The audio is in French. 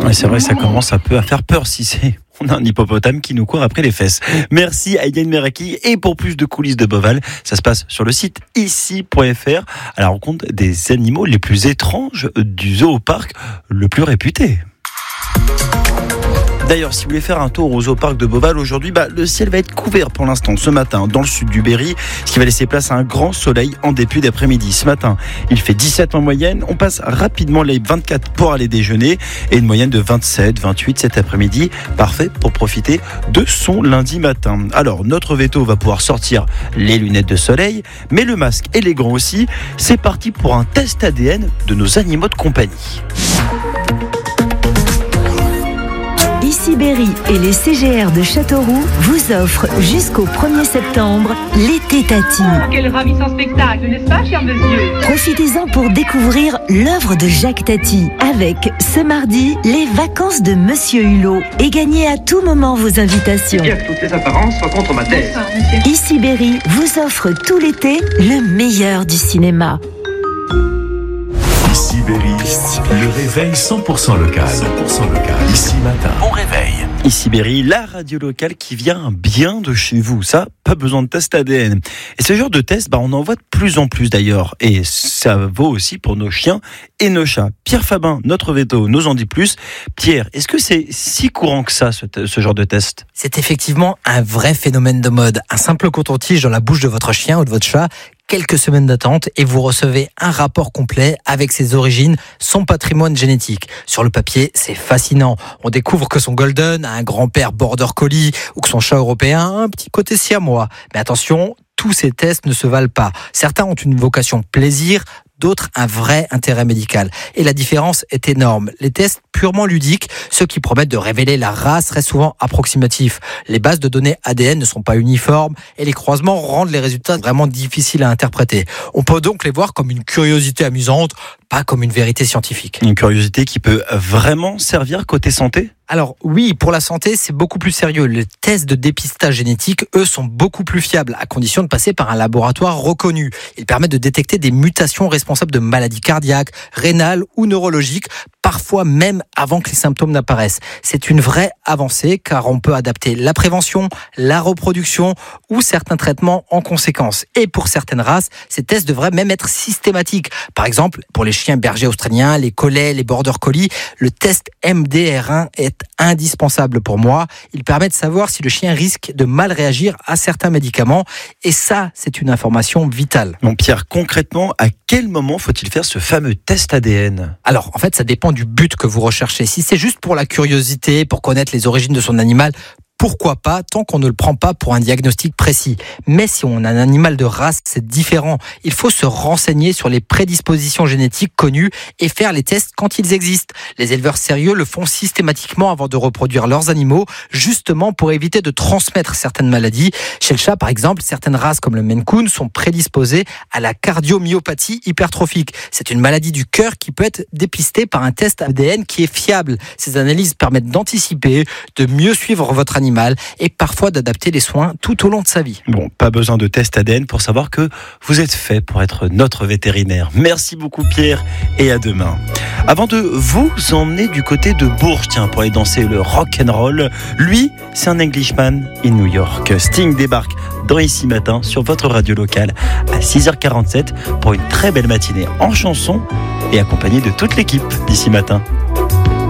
Ouais, c'est vrai, ça commence un peu à faire peur si on a un hippopotame qui nous court après les fesses. Merci à Yann Meraki. Et pour plus de coulisses de Beauval, ça se passe sur le site ici.fr à la rencontre des animaux les plus étranges du zooparc le plus réputé. D'ailleurs, si vous voulez faire un tour au zooparc de Beauval aujourd'hui, le ciel va être couvert pour l'instant ce matin dans le sud du Berry, ce qui va laisser place à un grand soleil en début d'après-midi. Ce matin, il fait 17 en moyenne. On passe rapidement les 24 pour aller déjeuner et une moyenne de 27, 28 cet après-midi. Parfait pour profiter de son lundi matin. Alors, notre veto va pouvoir sortir les lunettes de soleil, mais le masque et les gants aussi. C'est parti pour un test ADN de nos animaux de compagnie. Berry et les CGR de Châteauroux vous offrent jusqu'au 1er septembre l'été Tati. Quel ravissant spectacle, n'est-ce pas, cher monsieur ? Profitez-en pour découvrir l'œuvre de Jacques Tati avec, ce mardi, les vacances de Monsieur Hulot et gagnez à tout moment vos invitations. Bien que toutes les apparences soient contre ma thèse. Ici Berry vous offre tout l'été le meilleur du cinéma. Ici Berry, le réveil 100% local. 100% local. Ici matin, on réveille. Ici Berry, la radio locale qui vient bien de chez vous. Ça, pas besoin de test ADN. Et ce genre de test, on en voit de plus en plus d'ailleurs. Et ça vaut aussi pour nos chiens et nos chats. Pierre Fabin, notre veto, nous en dit plus. Pierre, est-ce que c'est si courant que ça, ce genre de test ? C'est effectivement un vrai phénomène de mode. Un simple coton-tige dans la bouche de votre chien ou de votre chat, quelques semaines d'attente et vous recevez un rapport complet avec ses origines, son patrimoine génétique. Sur le papier, c'est fascinant. On découvre que son golden a un grand-père border collie ou que son chat européen a un petit côté siamois. Mais attention, tous ces tests ne se valent pas. Certains ont une vocation plaisir, d'autres un vrai intérêt médical. Et la différence est énorme. Les tests purement ludiques, ceux qui promettent de révéler la race, restent souvent approximatifs. Les bases de données ADN ne sont pas uniformes et les croisements rendent les résultats vraiment difficiles à interpréter. On peut donc les voir comme une curiosité amusante, pas comme une vérité scientifique. Une curiosité qui peut vraiment servir côté santé ? Alors oui, pour la santé, c'est beaucoup plus sérieux. Les tests de dépistage génétique, eux, sont beaucoup plus fiables, à condition de passer par un laboratoire reconnu. Ils permettent de détecter des mutations responsables de maladies cardiaques, rénales ou neurologiques, parfois même avant que les symptômes n'apparaissent. C'est une vraie avancée, car on peut adapter la prévention, la reproduction ou certains traitements en conséquence. Et pour certaines races, ces tests devraient même être systématiques. Par exemple, pour les chiens bergers australiens, les collets, les border collies, le test MDR1 est indispensable pour moi. Il permet de savoir si le chien risque de mal réagir à certains médicaments. Et ça, c'est une information vitale. Bon, Pierre, concrètement, à quel moment faut-il faire ce fameux test ADN ? Alors, en fait, ça dépend du but que vous recherchez. Si c'est juste pour la curiosité, pour connaître les origines de son animal, pourquoi pas, tant qu'on ne le prend pas pour un diagnostic précis. Mais si on a un animal de race, c'est différent. Il faut se renseigner sur les prédispositions génétiques connues et faire les tests quand ils existent. Les éleveurs sérieux le font systématiquement avant de reproduire leurs animaux, justement pour éviter de transmettre certaines maladies. Chez le chat, par exemple, certaines races comme le Maine Coon sont prédisposées à la cardiomyopathie hypertrophique. C'est une maladie du cœur qui peut être dépistée par un test ADN qui est fiable. Ces analyses permettent d'anticiper, de mieux suivre votre animal et parfois d'adapter les soins tout au long de sa vie. Bon, pas besoin de test ADN pour savoir que vous êtes fait pour être notre vétérinaire. Merci beaucoup Pierre et à demain. Avant de vous emmener du côté de Bourges, pour aller danser le rock'n'roll, lui, c'est un Englishman in New York. Sting débarque dans Ici Matin sur votre radio locale à 6h47 pour une très belle matinée en chanson et accompagné de toute l'équipe d'Ici Matin.